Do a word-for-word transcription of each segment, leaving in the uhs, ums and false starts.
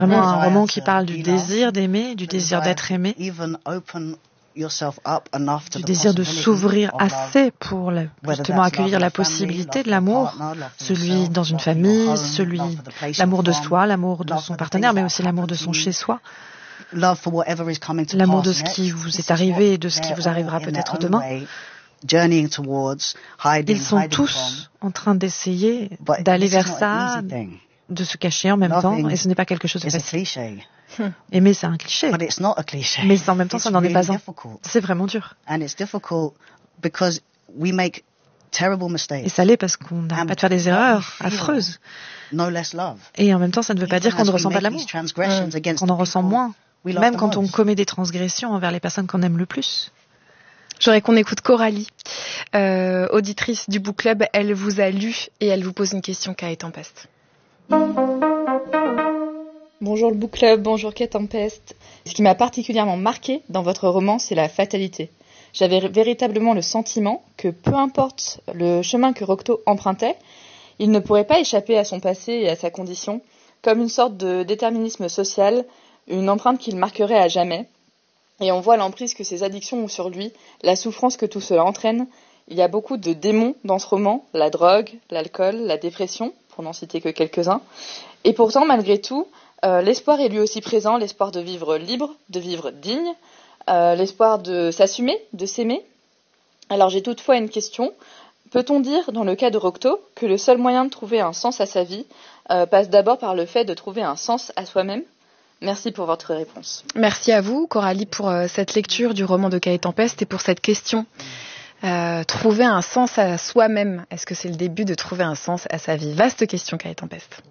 Vraiment un roman qui parle du désir d'aimer, du désir d'être aimé, du désir de s'ouvrir assez pour la, justement accueillir la possibilité de l'amour, celui dans une famille, celui l'amour de soi, l'amour de son partenaire, mais aussi l'amour de son chez-soi, l'amour de ce qui vous est arrivé et de ce qui vous arrivera peut-être demain. Ils sont tous en train d'essayer d'aller vers ça, de se cacher en même temps, et ce n'est pas quelque chose de facile. Aimer, c'est un cliché, mais en même temps, ça n'en est pas un. C'est vraiment dur. Et ça l'est parce qu'on n'arrête pas de faire des erreurs affreuses. Et en même temps, ça ne veut pas dire qu'on ne ressent pas de l'amour, qu'on en ressent moins, même quand on commet des transgressions envers les personnes qu'on aime le plus. J'aurais qu'on écoute Coralie, euh, auditrice du Book Club. Elle vous a lu et elle vous pose une question, Kay Tempest. Bonjour le Book Club, bonjour Kay Tempest. Ce qui m'a particulièrement marqué dans votre roman, c'est la fatalité. J'avais véritablement le sentiment que peu importe le chemin que Rocto empruntait, il ne pourrait pas échapper à son passé et à sa condition, comme une sorte de déterminisme social, une empreinte qu'il marquerait à jamais. Et on voit l'emprise que ses addictions ont sur lui, la souffrance que tout cela entraîne. Il y a beaucoup de démons dans ce roman, la drogue, l'alcool, la dépression, pour n'en citer que quelques-uns. Et pourtant, malgré tout, euh, l'espoir est lui aussi présent, l'espoir de vivre libre, de vivre digne, euh, l'espoir de s'assumer, de s'aimer. Alors j'ai toutefois une question. Peut-on dire, dans le cas de Rocto, que le seul moyen de trouver un sens à sa vie euh, passe d'abord par le fait de trouver un sens à soi-même ? Merci pour votre réponse. Merci à vous, Coralie, pour euh, cette lecture du roman de Kay Tempest et pour cette question. Euh, trouver un sens à soi-même, est-ce que c'est le début de trouver un sens à sa vie ? Vaste question, Kay Tempest.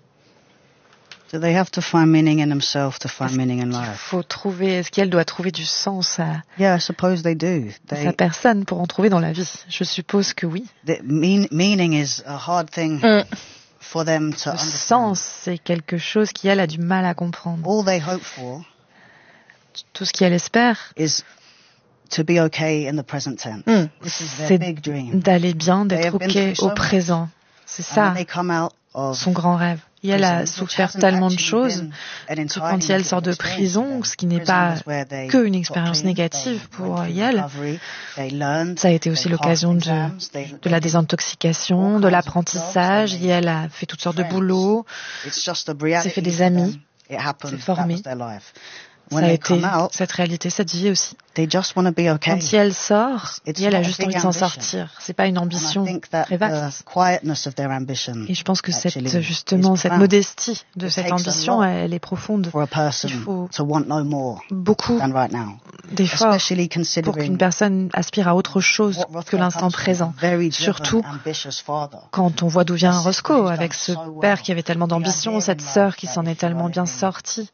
Do they have to find meaning in themselves to find meaning in life? Il faut trouver, est-ce qu'elle doit trouver du sens à, yeah, I suppose they do. They, à sa personne pour en trouver dans la vie ? Je suppose que oui. The mean, meaning is a hard thing mm. for them to Le understand. sens, c'est quelque chose qui, elle, a du mal à comprendre. All they hope for Tout ce qu'elle espère is to be okay in the present tense. Mm. This is their big dream. D'aller bien, d'être ok au présent. C'est ça, son grand rêve. Et elle a souffert tellement de choses que quand elle sort de prison, ce qui n'est pas qu'une expérience négative pour Yael, ça a été aussi l'occasion de, de la désintoxication, de l'apprentissage. Et elle a fait toutes sortes de boulots, s'est fait des amis, s'est formée. Ça a été cette réalité, cette vie aussi. Quand elle sort, elle a juste envie de s'en sortir. C'est pas une ambition très vaste. Et je pense que cette, justement, cette modestie de cette ambition, elle est profonde. Il faut beaucoup d'efforts pour qu'une personne aspire à autre chose que l'instant présent. Surtout quand on voit d'où vient Roscoe, avec ce père qui avait tellement d'ambition, cette sœur qui s'en est tellement bien sortie.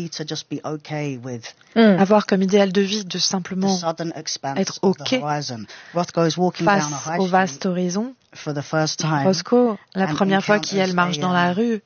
Mm. Avoir comme idéal de vie de simplement être OK face au vaste horizon. Roscoe, la première fois qu'elle marche dans la rue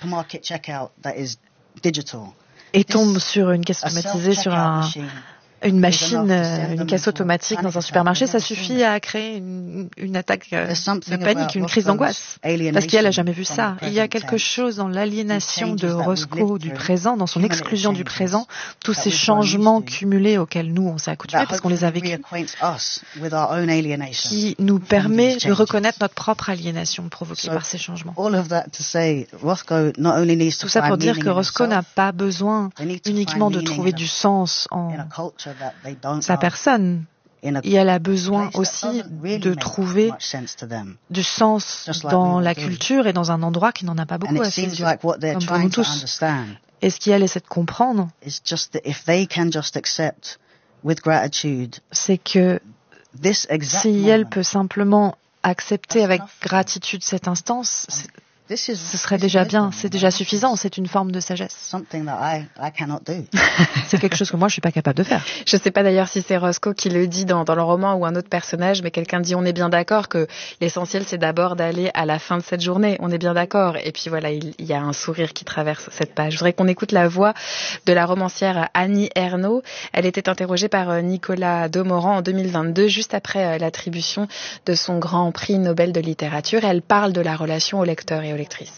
et tombe sur une caisse automatisée, sur un, une machine, une caisse automatique dans un supermarché, ça suffit à créer une, une attaque de panique, une crise d'angoisse. Parce qu'elle n'a jamais vu ça. Il y a quelque chose dans l'aliénation de Roscoe du présent, dans son exclusion du présent, tous ces changements cumulés auxquels nous, on s'est accoutumés parce qu'on les a vécus, qui nous permet de reconnaître notre propre aliénation provoquée par ces changements. Tout ça pour dire que Roscoe n'a pas besoin uniquement de trouver du sens en sa personne, et elle a besoin aussi de trouver du sens dans la culture et dans un endroit qui n'en a pas beaucoup à ses yeux, comme pour nous tous. Et ce qui elle essaie de comprendre, c'est que si elle peut simplement accepter avec gratitude cette instance, ce serait déjà bien, c'est déjà suffisant, c'est une forme de sagesse. C'est quelque chose que moi je suis pas capable de faire. Je sais pas d'ailleurs si c'est Roscoe qui le dit dans, dans le roman ou un autre personnage, mais quelqu'un dit on est bien d'accord que l'essentiel c'est d'abord d'aller à la fin de cette journée, on est bien d'accord. Et puis voilà, il, il y a un sourire qui traverse cette page. Je voudrais qu'on écoute la voix de la romancière Annie Ernaux. Elle était interrogée par Nicolas Demorand en deux mille vingt-deux, juste après l'attribution de son grand prix Nobel de littérature. Elle parle de la relation au lecteur et aux lectrices.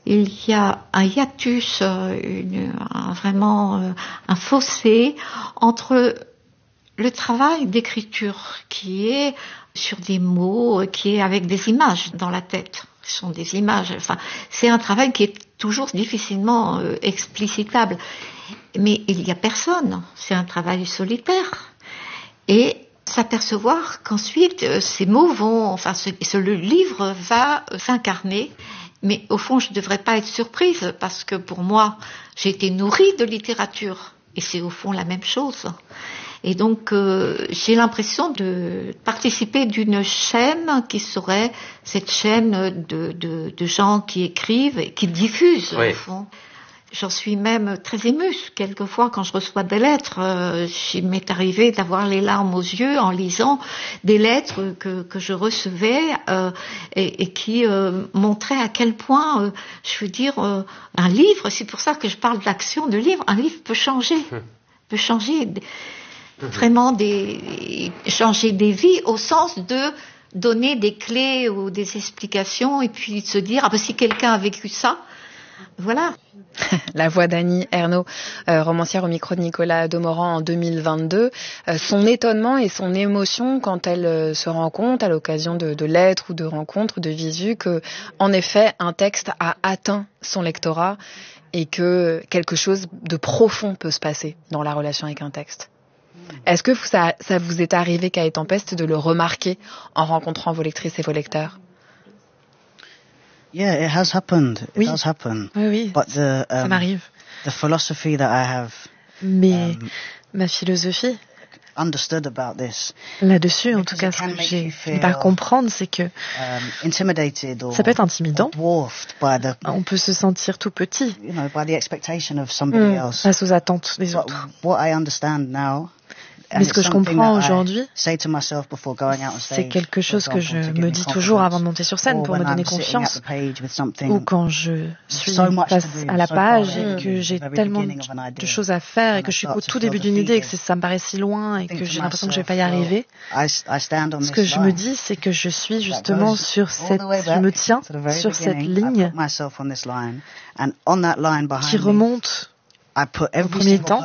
il y a un hiatus, une, un, vraiment un fossé entre le travail d'écriture qui est sur des mots, qui est avec des images dans la tête. Ce sont des images. Enfin, c'est un travail qui est toujours difficilement euh, explicitable. Mais il n'y a personne. C'est un travail solitaire. Et s'apercevoir qu'ensuite, euh, ces mots vont, enfin, ce, ce, le livre va euh, s'incarner. Mais au fond, je ne devrais pas être surprise parce que pour moi, j'ai été nourrie de littérature. Et c'est au fond la même chose. Et donc, euh, j'ai l'impression de participer d'une chaîne qui serait cette chaîne de, de, de gens qui écrivent et qui diffusent, oui. Au fond. J'en suis même très émue. Quelquefois, quand je reçois des lettres, euh, il m'est arrivé d'avoir les larmes aux yeux en lisant des lettres que, que je recevais euh, et, et qui euh, montraient à quel point, euh, je veux dire, euh, un livre, c'est pour ça que je parle d'action de livre, un livre peut changer, hum. peut changer... Vraiment des, changer des vies au sens de donner des clés ou des explications et puis de se dire ah ben si quelqu'un a vécu ça, voilà. La voix d'Annie Ernaux, euh, romancière au micro de Nicolas Demorand en deux mille vingt-deux, euh, son étonnement et son émotion quand elle euh, se rend compte à l'occasion de, de lettres ou de rencontres, de visu, que en effet un texte a atteint son lectorat et que quelque chose de profond peut se passer dans la relation avec un texte. Est-ce que ça, ça vous est arrivé, Cahiers Tempeste, de le remarquer en rencontrant vos lectrices et vos lecteurs? Yeah, it has happened. It oui. does happen. Oui, oui, But the, um, ça m'arrive. The philosophy that I have, Mais um, ma philosophie understood about this, là-dessus, en tout cas, ce que j'ai fini par comprendre, c'est que um, intimidated or, ça peut être intimidant. Or dwarfed by the, on peut se sentir tout petit, you know, by the expectation of somebody mmh, else. face aux attentes des But autres. what I understand now, mais ce que je comprends aujourd'hui, c'est quelque chose que je me dis toujours avant de monter sur scène pour me donner confiance, ou quand je suis face à la page et que j'ai tellement de choses à faire et que je suis au tout début d'une idée et que ça me paraît si loin et que j'ai l'impression que je ne vais pas y arriver. Ce que je me dis, c'est que je suis justement sur cette, je me tiens sur cette ligne qui remonte au premier temps.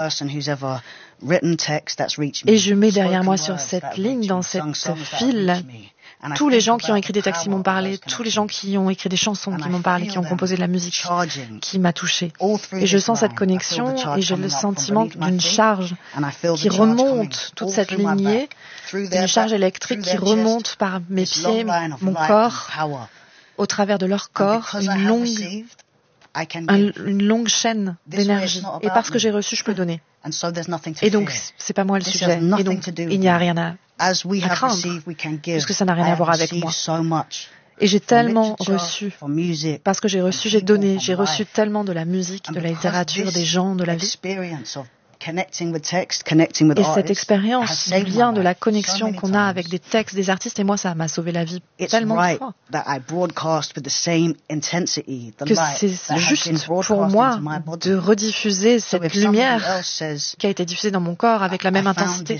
Et je mets derrière moi sur cette ligne, dans cette file, tous les gens qui ont écrit des textes qui m'ont parlé, tous les gens qui ont écrit des chansons qui m'ont parlé, qui ont composé de la musique qui m'a touchée. Et je sens cette connexion et j'ai le sentiment d'une charge qui remonte toute cette lignée, d'une charge électrique qui remonte par mes pieds, mon corps, au travers de leur corps, une longue, un, une longue chaîne d'énergie. Et parce que j'ai reçu, je peux donner. Et donc, c'est pas moi le sujet. Et donc, il n'y a rien à, à craindre, puisque ça n'a rien à voir avec moi. Et j'ai tellement reçu, parce que j'ai reçu, j'ai donné, j'ai reçu tellement de la musique, de la littérature, des gens, de la vie. Et cette expérience vient de la connexion qu'on a avec des textes, des artistes, et moi, ça m'a sauvé la vie tellement de fois. Que c'est juste pour moi de rediffuser cette lumière qui a été diffusée dans mon corps avec la même intensité.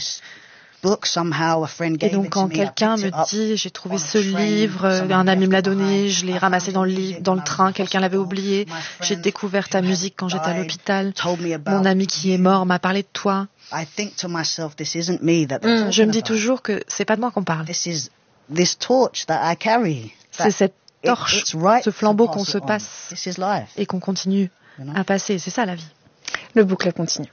Et donc quand quelqu'un me dit j'ai trouvé ce livre, un ami me l'a donné, je l'ai ramassé dans le, lit, dans le train, quelqu'un l'avait oublié, j'ai découvert ta musique quand j'étais à l'hôpital, mon ami qui est mort m'a parlé de toi. Mmh, je me dis toujours que c'est pas de moi qu'on parle. C'est cette torche, ce flambeau qu'on se passe et qu'on continue à passer. C'est ça la vie. Le boucle continue.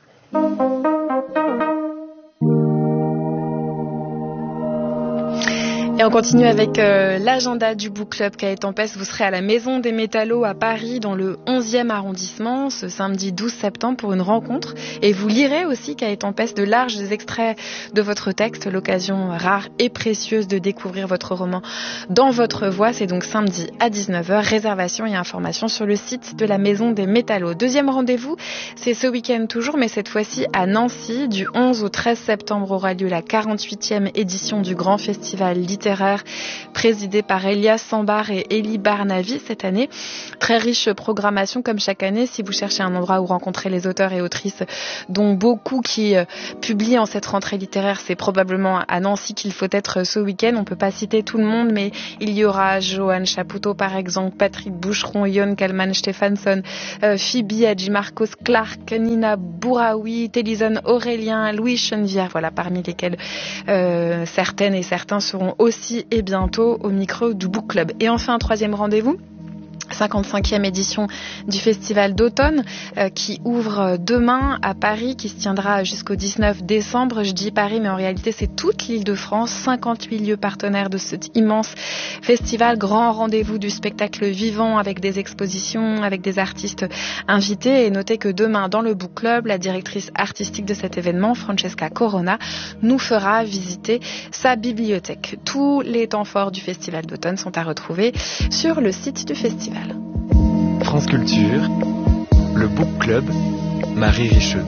Et on continue avec euh, l'agenda du Book Club Cahiers Tempeste. Vous serez à la Maison des Métallos à Paris, dans le onzième arrondissement, ce samedi douze septembre pour une rencontre. Et vous lirez aussi, Cahiers Tempeste, de larges extraits de votre texte, l'occasion rare et précieuse de découvrir votre roman dans votre voix. C'est donc samedi à dix-neuf heures. Réservation et informations sur le site de la Maison des Métallos. Deuxième rendez-vous, c'est ce week-end toujours, mais cette fois-ci à Nancy. Du onze au treize septembre aura lieu la quarante-huitième édition du Grand Festival littéraire littéraire présidée par Elias Sambar et Elie Barnavi cette année. Très riche programmation comme chaque année. Si vous cherchez un endroit où rencontrer les auteurs et autrices, dont beaucoup qui euh, publient en cette rentrée littéraire, c'est probablement à Nancy qu'il faut être ce week-end. On peut pas citer tout le monde, mais il y aura Johan Chapoutot par exemple, Patrick Boucheron, Yon Kalman Stefansson, euh, Phoebe Hadjimarcos Clark, Nina Bouraoui, Télison Aurélien, Louis Chenevière, voilà parmi lesquels euh, certaines et certains seront aussi et bientôt au micro du Book Club. Et enfin un troisième rendez-vous, cinquante-cinquième édition du Festival d'automne euh, qui ouvre demain à Paris, qui se tiendra jusqu'au dix-neuf décembre. Je dis Paris, mais en réalité c'est toute l'Île-de-France, cinquante-huit lieux partenaires de cet immense festival, grand rendez-vous du spectacle vivant avec des expositions, avec des artistes invités. Et notez que demain dans le Book Club, la directrice artistique de cet événement, Francesca Corona, nous fera visiter sa bibliothèque. Tous les temps forts du Festival d'automne sont à retrouver sur le site du festival. France Culture, le Book Club, Marie Richeux.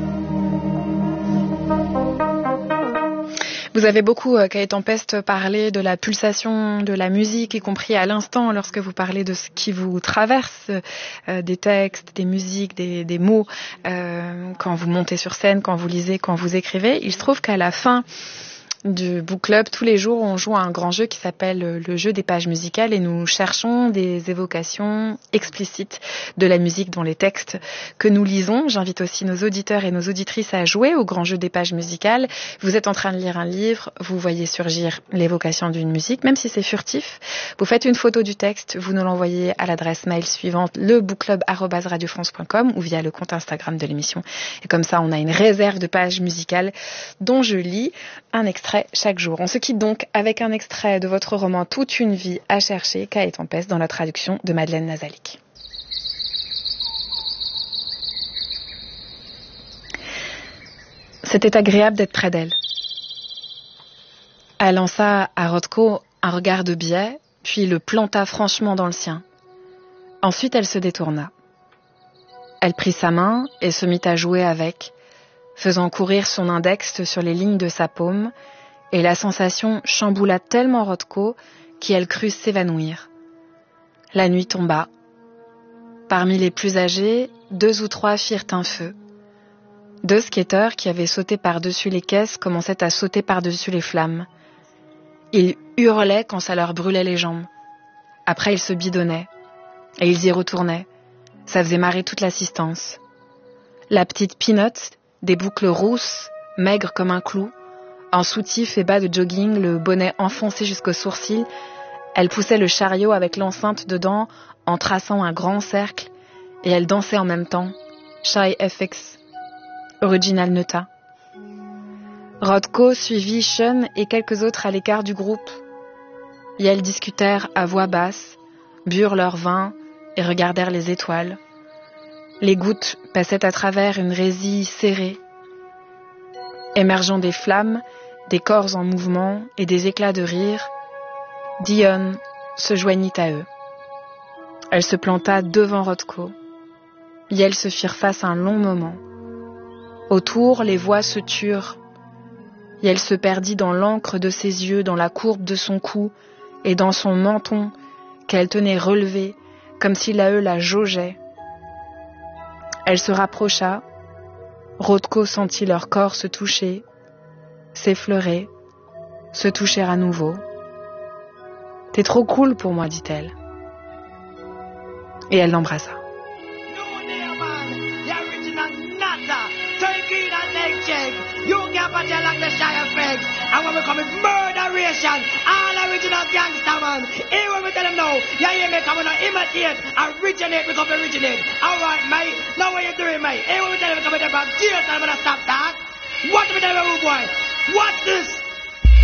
Vous avez beaucoup, euh, Cahiers Tempeste, parlé de la pulsation de la musique, y compris à l'instant, lorsque vous parlez de ce qui vous traverse, euh, des textes, des musiques, des, des mots, euh, quand vous montez sur scène, quand vous lisez, quand vous écrivez. Il se trouve qu'à la fin du Book Club, tous les jours, on joue à un grand jeu qui s'appelle le jeu des pages musicales et nous cherchons des évocations explicites de la musique dans les textes que nous lisons. J'invite aussi nos auditeurs et nos auditrices à jouer au grand jeu des pages musicales. Vous êtes en train de lire un livre, vous voyez surgir l'évocation d'une musique, même si c'est furtif. Vous faites une photo du texte, vous nous l'envoyez à l'adresse mail suivante, le bookclub arobase radio france point com ou via le compte Instagram de l'émission. Et comme ça, on a une réserve de pages musicales dont je lis un extrait chaque jour. On se quitte donc avec un extrait de votre roman Toute une vie à chercher, Cahiers Tempeste, dans la traduction de Madeleine Nazalik. C'était agréable d'être près d'elle. Elle lança à Rothko un regard de biais, puis le planta franchement dans le sien. Ensuite, elle se détourna. Elle prit sa main et se mit à jouer avec, faisant courir son index sur les lignes de sa paume, et la sensation chamboula tellement Rothko qu'elle crut s'évanouir. La nuit tomba. Parmi les plus âgés, deux ou trois firent un feu. Deux skateurs qui avaient sauté par-dessus les caisses commençaient à sauter par-dessus les flammes. Ils hurlaient quand ça leur brûlait les jambes. Après, ils se bidonnaient. Et ils y retournaient. Ça faisait marrer toute l'assistance. La petite Peanut, des boucles rousses, maigre comme un clou, en soutif et bas de jogging, le bonnet enfoncé jusqu'aux sourcils, elle poussait le chariot avec l'enceinte dedans en traçant un grand cercle et elle dansait en même temps. Shy F X, Original Nota. Rothko suivit Sean et quelques autres à l'écart du groupe. Et elles discutèrent à voix basse, burent leur vin et regardèrent les étoiles. Les gouttes passaient à travers une résille serrée. Émergeant des flammes, des corps en mouvement et des éclats de rire, Dion se joignit à eux. Elle se planta devant Rothko. Et elles se firent face un long moment. Autour, les voix se turent. Et elle se perdit dans l'encre de ses yeux, dans la courbe de son cou et dans son menton qu'elle tenait relevé, comme si l'A E la jaugeait. Elle se rapprocha. Rothko sentit leur corps se toucher, s'effleurer, se toucher à nouveau. « T'es trop cool pour moi, dit-elle. » Et elle l'embrassa. You can't party like the Shy F X. And when we come with murderation, all original gangster man. Here when we tell them no, you hear me coming on imitate, originate, we come originate. Alright, mate, now what you doing, mate? Here when we tell them we come with them from jail, I'm gonna stop that. What we tell them, boy? What's this?